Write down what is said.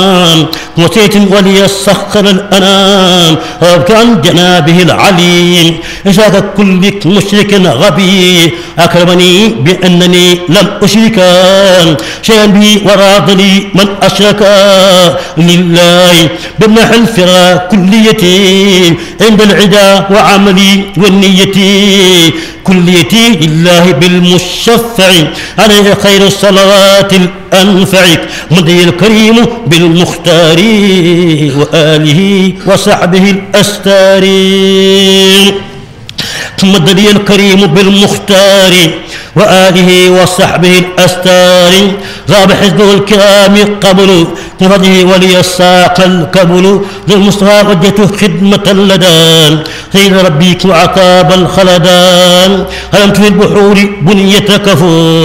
وسيت ولي السخر الأنام وابك عن جنابه العليم إشاك كل مشرك غبي أكرمني بأنني لم أشرك شيئا بي وراضني من أشرك لله بمنح الفرا كليتي عند العدا وعملي والنية كليتي لله بالمشفع عليه خير الصلوات الأنفعك مضي الكريم بالمختار وآله وصحبه الأستار مضي الكريم بالمختار وآله وصحبه الأستار غاب حزبه الكرام قبل بفضله ولي الساق الكبل للمصطفى وجهته خدمة اللدان سيد ربيك وعقاب الخلدان هلمت في البحور بنية كفور